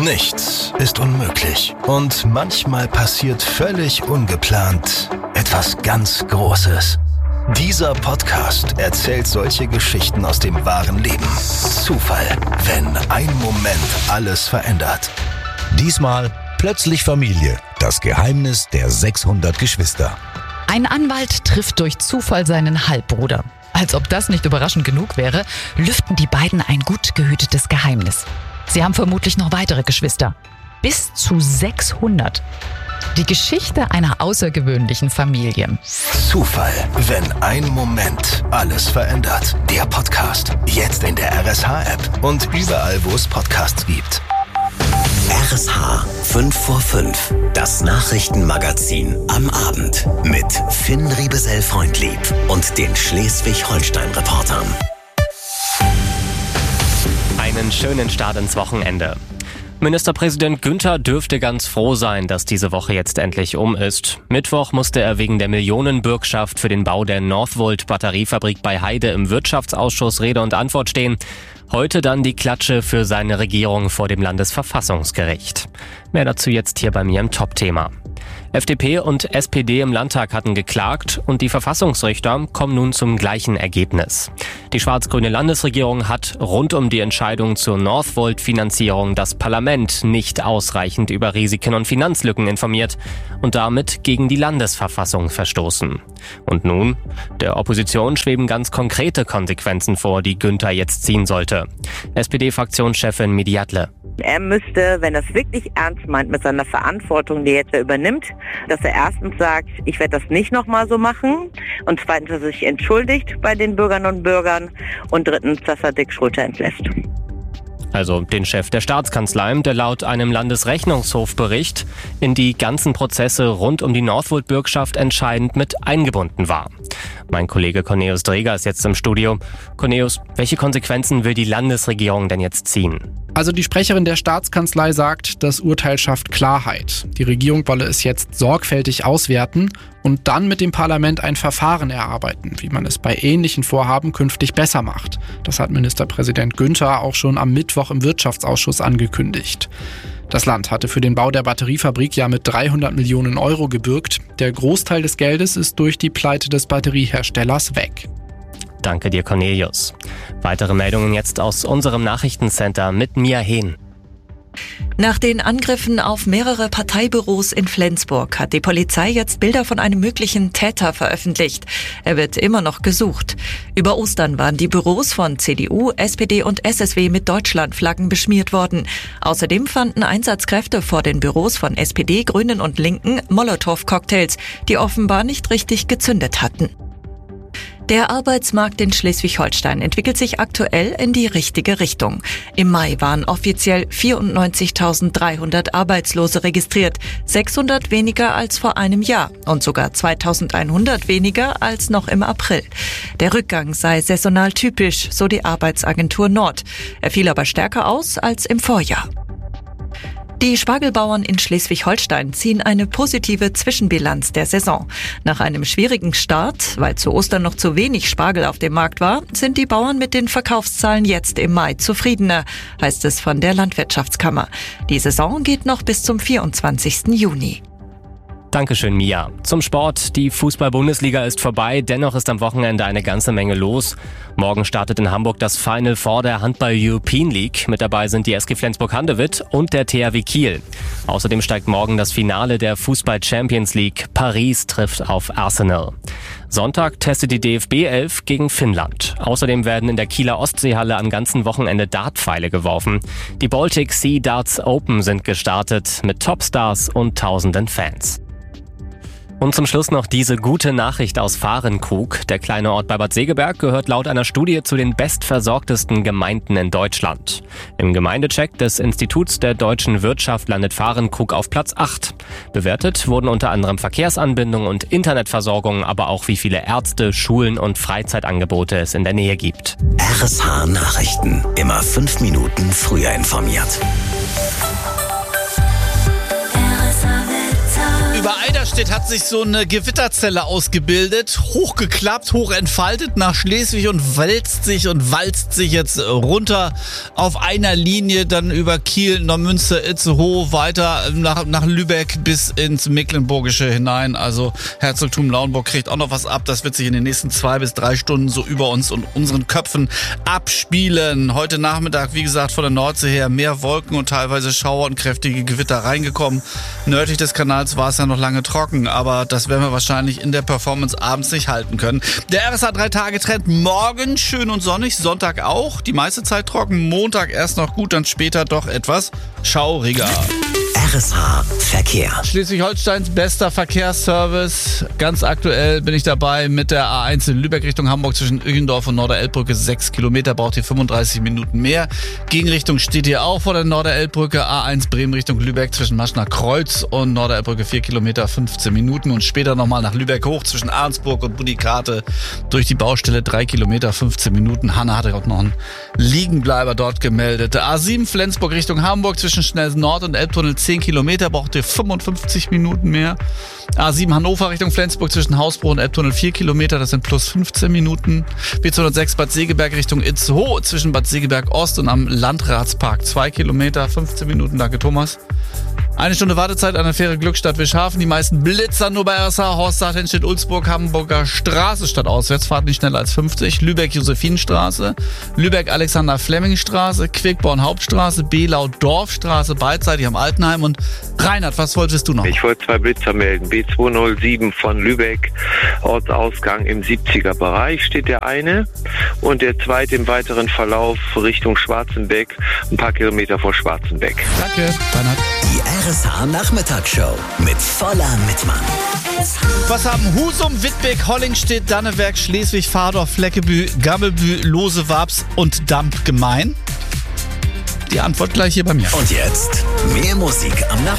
Nichts ist unmöglich. Und manchmal passiert völlig ungeplant etwas ganz Großes. Dieser Podcast erzählt solche Geschichten aus dem wahren Leben. Zufall, wenn ein Moment alles verändert. Diesmal plötzlich Familie. Das Geheimnis der 600 Geschwister. Ein Anwalt trifft durch Zufall seinen Halbbruder. Als ob das nicht überraschend genug wäre, lüften die beiden ein gut gehütetes Geheimnis. Sie haben vermutlich noch weitere Geschwister. Bis zu 600. Die Geschichte einer außergewöhnlichen Familie. Zufall, wenn ein Moment alles verändert. Der Podcast. Jetzt in der RSH-App und überall, wo es Podcasts gibt. RSH 5 vor 5. Das Nachrichtenmagazin am Abend. Mit Finn Riebesell-Freundlieb und den Schleswig-Holstein-Reportern. Einen schönen Start ins Wochenende. Ministerpräsident Günther dürfte ganz froh sein, dass diese Woche jetzt endlich um ist. Mittwoch musste er wegen der Millionenbürgschaft für den Bau der Northvolt-Batteriefabrik bei Heide im Wirtschaftsausschuss Rede und Antwort stehen. Heute dann die Klatsche für seine Regierung vor dem Landesverfassungsgericht. Mehr dazu jetzt hier bei mir im Top-Thema. FDP und SPD im Landtag hatten geklagt und die Verfassungsrichter kommen nun zum gleichen Ergebnis. Die schwarz-grüne Landesregierung hat rund um die Entscheidung zur Northvolt-Finanzierung das Parlament nicht ausreichend über Risiken und Finanzlücken informiert und damit gegen die Landesverfassung verstoßen. Und nun? Der Opposition schweben ganz konkrete Konsequenzen vor, die Günther jetzt ziehen sollte. SPD-Fraktionschefin Mediatle. Er müsste, wenn er es wirklich ernst meint mit seiner Verantwortung, die jetzt er übernimmt, dass er erstens sagt, ich werde das nicht nochmal so machen, und zweitens, dass er sich entschuldigt bei den Bürgerinnen und Bürgern, und drittens, dass er Dick Schröter entlässt. Also den Chef der Staatskanzlei, der laut einem Landesrechnungshofbericht in die ganzen Prozesse rund um die Northvolt-Bürgschaft entscheidend mit eingebunden war. Mein Kollege Cornelius Dreger ist jetzt im Studio. Cornelius, welche Konsequenzen will die Landesregierung denn jetzt ziehen? Also die Sprecherin der Staatskanzlei sagt, das Urteil schafft Klarheit. Die Regierung wolle es jetzt sorgfältig auswerten und dann mit dem Parlament ein Verfahren erarbeiten, wie man es bei ähnlichen Vorhaben künftig besser macht. Das hat Ministerpräsident Günther auch schon am Mittwoch im Wirtschaftsausschuss angekündigt. Das Land hatte für den Bau der Batteriefabrik ja mit 300 Millionen Euro gebürgt. Der Großteil des Geldes ist durch die Pleite des Batterieherstellers weg. Danke dir, Cornelius. Weitere Meldungen jetzt aus unserem Nachrichtencenter mit Mia Hehn. Nach den Angriffen auf mehrere Parteibüros in Flensburg hat die Polizei jetzt Bilder von einem möglichen Täter veröffentlicht. Er wird immer noch gesucht. Über Ostern waren die Büros von CDU, SPD und SSW mit Deutschlandflaggen beschmiert worden. Außerdem fanden Einsatzkräfte vor den Büros von SPD, Grünen und Linken Molotow-Cocktails, die offenbar nicht richtig gezündet hatten. Der Arbeitsmarkt in Schleswig-Holstein entwickelt sich aktuell in die richtige Richtung. Im Mai waren offiziell 94.300 Arbeitslose registriert, 600 weniger als vor einem Jahr und sogar 2.100 weniger als noch im April. Der Rückgang sei saisonal typisch, so die Arbeitsagentur Nord. Er fiel aber stärker aus als im Vorjahr. Die Spargelbauern in Schleswig-Holstein ziehen eine positive Zwischenbilanz der Saison. Nach einem schwierigen Start, weil zu Ostern noch zu wenig Spargel auf dem Markt war, sind die Bauern mit den Verkaufszahlen jetzt im Mai zufriedener, heißt es von der Landwirtschaftskammer. Die Saison geht noch bis zum 24. Juni. Dankeschön, Mia. Zum Sport. Die Fußball-Bundesliga ist vorbei, dennoch ist am Wochenende eine ganze Menge los. Morgen startet in Hamburg das Final Four der Handball-European League. Mit dabei sind die SG Flensburg-Handewitt und der THW Kiel. Außerdem steigt morgen das Finale der Fußball-Champions League. Paris trifft auf Arsenal. Sonntag testet die DFB 11 gegen Finnland. Außerdem werden in der Kieler Ostseehalle am ganzen Wochenende Dartpfeile geworfen. Die Baltic Sea Darts Open sind gestartet mit Topstars und tausenden Fans. Und zum Schluss noch diese gute Nachricht aus Fahrenkrug. Der kleine Ort bei Bad Segeberg gehört laut einer Studie zu den bestversorgtesten Gemeinden in Deutschland. Im Gemeindecheck des Instituts der deutschen Wirtschaft landet Fahrenkrug auf Platz 8. Bewertet wurden unter anderem Verkehrsanbindung und Internetversorgung, aber auch wie viele Ärzte, Schulen und Freizeitangebote es in der Nähe gibt. RSH Nachrichten. Immer 5 Minuten früher informiert. Über all das Norderstedt hat sich so eine Gewitterzelle ausgebildet, hochgeklappt, hochentfaltet nach Schleswig und walzt sich jetzt runter auf einer Linie, dann über Kiel, Neumünster, Itzehoe, weiter nach Lübeck bis ins Mecklenburgische hinein. Also Herzogtum Lauenburg kriegt auch noch was ab. Das wird sich in den nächsten 2 bis 3 Stunden so über uns und unseren Köpfen abspielen. Heute Nachmittag, wie gesagt, von der Nordsee her mehr Wolken und teilweise Schauer und kräftige Gewitter reingekommen. Nördlich des Kanals war es ja noch lange trocken, aber das werden wir wahrscheinlich in der Performance abends nicht halten können. Der RSA 3-Tage-Trend morgen schön und sonnig, Sonntag auch, die meiste Zeit trocken, Montag erst noch gut, dann später doch etwas schauriger. RSA Verkehr. Schleswig-Holsteins bester Verkehrsservice. Ganz aktuell bin ich dabei mit der A1 in Lübeck Richtung Hamburg zwischen Ögendorf und Norderelbbrücke. 6 Kilometer, braucht ihr 35 Minuten mehr. Gegenrichtung steht hier auch vor der Norderelbbrücke. A1 Bremen Richtung Lübeck zwischen Maschner Kreuz und Norderelbbrücke 4 Kilometer, 15 Minuten. Und später nochmal nach Lübeck hoch zwischen Arnsburg und Budikate durch die Baustelle 3 Kilometer, 15 Minuten. Hanna hatte auch noch einen Liegenbleiber dort gemeldet. A7 Flensburg Richtung Hamburg zwischen Schnelsen Nord und Elbtunnel 10 Kilometer, braucht ihr 55 Minuten mehr. A7 Hannover Richtung Flensburg zwischen Hausbruch und Elbtunnel 4 Kilometer, das sind plus 15 Minuten. B206 Bad Segeberg Richtung Itzehoe zwischen Bad Segeberg Ost und am Landratspark 2 Kilometer, 15 Minuten, danke Thomas. 1 Stunde Wartezeit an der Fähre Glückstadt Wischhafen. Die meisten Blitzer nur bei RSA. Horstadt, Hennstedt, Ulzburg, Hamburger Straße statt Auswärtsfahrt nicht schneller als 50. Lübeck, Josephinenstraße. Lübeck, Alexander-Fleming-Straße. Quickborn, Hauptstraße. Belau, Dorfstraße. Beidseitig am Altenheim. Und Reinhard, was wolltest du noch? Ich wollte 2 Blitzer melden. B207 von Lübeck. Ortsausgang im 70er Bereich steht der eine. Und der zweite im weiteren Verlauf Richtung Schwarzenbeck. Ein paar Kilometer vor Schwarzenbeck. Danke, Reinhard. Die RSA Nachmittagsshow mit voller Mitmann. Was haben Husum, Wittbeck, Hollingstedt, Dannewerk, Schleswig, Fahrdorf, Fleckebü, Gammelbü, Losewabs und Damp gemein? Die Antwort gleich hier bei mir. Und jetzt mehr Musik am Nachmittag.